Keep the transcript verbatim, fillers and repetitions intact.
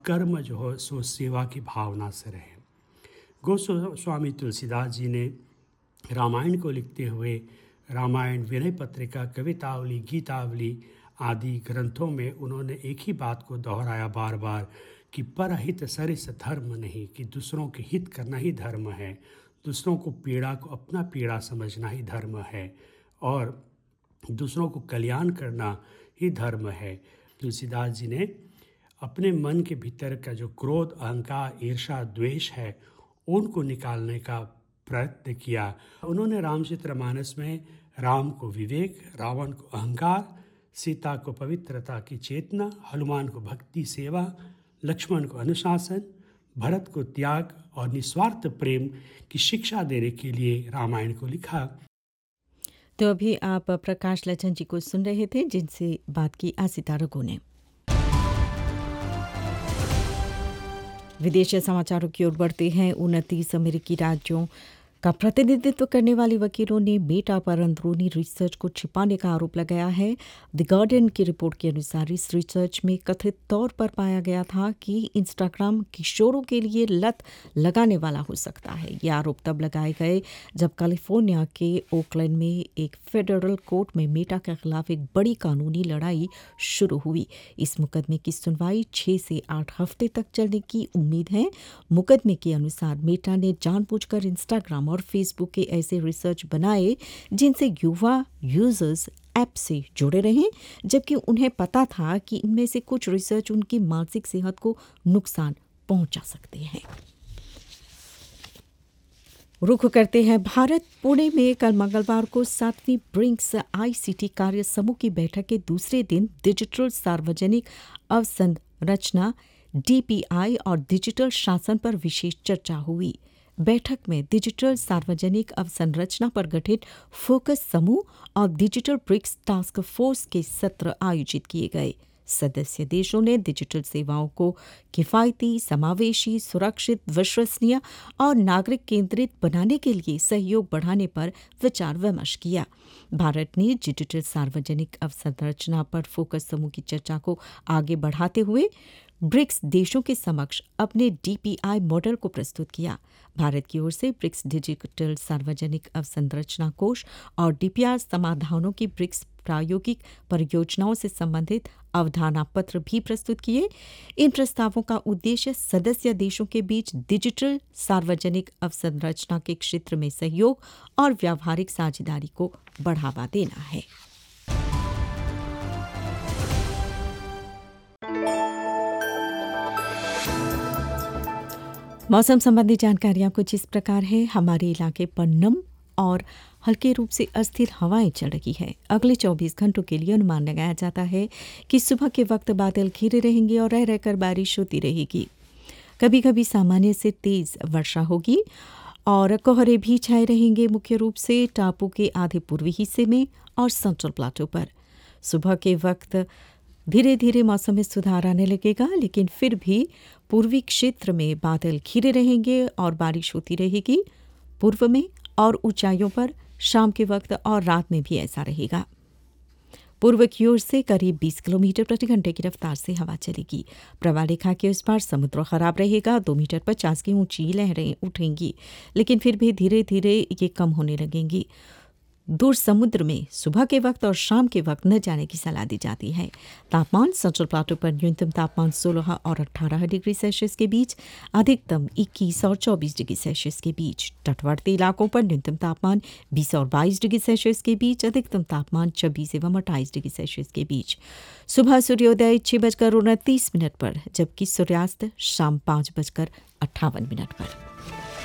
कर्म जो हो सो सेवा की भावना से रहे। गोस्वामी तुलसीदास जी ने रामायण को लिखते हुए रामायण, विनय पत्रिका, कवितावली, गीतावली आदि ग्रंथों में उन्होंने एक ही बात को दोहराया बार बार कि परहित सरिस धर्म नहीं, कि दूसरों के हित करना ही धर्म है, दूसरों को पीड़ा को अपना पीड़ा समझना ही धर्म है और दूसरों को कल्याण करना ही धर्म है। तुलसीदास जी ने अपने मन के भीतर का जो क्रोध, अहंकार, ईर्ष्या, द्वेष है उनको निकालने का प्रयत्न किया। उन्होंने रामचरितमानस में राम को विवेक, रावण को अहंकार, सीता को पवित्रता की चेतना, हनुमान को भक्ति सेवा, लक्ष्मण को अनुशासन, भरत को त्याग और निस्वार्थ प्रेम की शिक्षा देने के लिए रामायण को लिखा। तो अभी आप प्रकाश लचन जी को सुन रहे थे, जिनसे बात की आसिता रघु ने। विदेशी समाचारों की ओर बढ़ते हैं। उनतीस अमेरिकी राज्यों का प्रतिनिधित्व करने वाले वकीलों ने मेटा पर अंदरूनी रिसर्च को छिपाने का आरोप लगाया है। द गार्डियन की रिपोर्ट के अनुसार इस रिसर्च में कथित तौर पर पाया गया था कि इंस्टाग्राम किशोरों के लिए लत लगाने वाला हो सकता है। ये आरोप तब लगाए गए जब कैलिफोर्निया के ओकलैंड में एक फेडरल कोर्ट में मेटा के खिलाफ एक बड़ी कानूनी लड़ाई शुरू हुई। इस मुकदमे की सुनवाई छः से आठ हफ्ते तक चलने की उम्मीद है। मुकदमे के अनुसार मेटा ने जानबूझकर इंस्टाग्राम और फेसबुक के ऐसे रिसर्च बनाए जिनसे युवा यूजर्स ऐप से जुड़े रहें, जबकि उन्हें पता था कि इनमें से कुछ रिसर्च उनकी मानसिक सेहत को नुकसान पहुंचा सकते हैं। रुख करते हैं भारत। पुणे में कल मंगलवार को सातवीं ब्रिक्स आईसीटी कार्य समूह की बैठक के दूसरे दिन डिजिटल सार्वजनिक अवसंरचना डीपीआई और डिजिटल शासन पर विशेष चर्चा हुई। बैठक में डिजिटल सार्वजनिक अवसंरचना पर गठित फोकस समूह और डिजिटल ब्रिक्स टास्क फोर्स के सत्र आयोजित किए गए। सदस्य देशों ने डिजिटल सेवाओं को किफायती, समावेशी, सुरक्षित, विश्वसनीय और नागरिक केंद्रित बनाने के लिए सहयोग बढ़ाने पर विचार विमर्श किया। भारत ने डिजिटल सार्वजनिक अवसंरचना पर फोकस समूह की चर्चा को आगे बढ़ाते हुए ब्रिक्स देशों के समक्ष अपने डीपीआई मॉडल को प्रस्तुत किया। भारत की ओर से ब्रिक्स डिजिटल सार्वजनिक अवसंरचना कोष और डीपीआर समाधानों की ब्रिक्स प्रायोगिक परियोजनाओं से संबंधित अवधारणा पत्र भी प्रस्तुत किए। इन प्रस्तावों का उद्देश्य सदस्य देशों के बीच डिजिटल सार्वजनिक अवसंरचना के क्षेत्र में सहयोग और व्यावहारिक साझेदारी को बढ़ावा देना है। मौसम संबंधी जानकारियां कुछ इस प्रकार है। हमारे इलाके पर नम और हल्के रूप से अस्थिर हवाएं चल रही है। अगले चौबीस घंटों के लिए अनुमान लगाया जाता है कि सुबह के वक्त बादल घिरे रहेंगे और रह रहकर बारिश होती रहेगी। कभी कभी सामान्य से तेज वर्षा होगी और कोहरे भी छाए रहेंगे, मुख्य रूप से टापू के आधे पूर्वी हिस्से में और सेंट्रल प्लाटो पर। सुबह के वक्त धीरे धीरे मौसम में सुधार आने लगेगा, लेकिन फिर भी पूर्वी क्षेत्र में बादल घिरे रहेंगे और बारिश होती रहेगी। पूर्व में और ऊंचाइयों पर शाम के वक्त और रात में भी ऐसा रहेगा। पूर्व की ओर से करीब बीस किलोमीटर प्रति घंटे की रफ्तार से हवा चलेगी। प्रवाह रेखा के उस पार समुद्र खराब रहेगा। दो मीटर पचास की ऊंची लहरें उठेंगी, लेकिन फिर भी धीरे धीरे ये कम होने लगेंगी। दूर समुद्र में सुबह के वक्त और शाम के वक्त न जाने की सलाह दी जाती है। तापमान सेंट्रल प्लाटो पर न्यूनतम तापमान सोलह और अठारह डिग्री सेल्सियस के बीच, अधिकतम इक्कीस और चौबीस डिग्री सेल्सियस के बीच। तटवर्ती इलाकों पर न्यूनतम तापमान बीस और बाईस डिग्री सेल्सियस के बीच, अधिकतम तापमान छब्बीस एवं अट्ठाईस डिग्री सेल्सियस के बीच। सुबह सूर्योदय छह बजकर उनतीस मिनट पर, जबकि सूर्यास्त शाम पाँच बजकर अट्ठावन मिनट पर।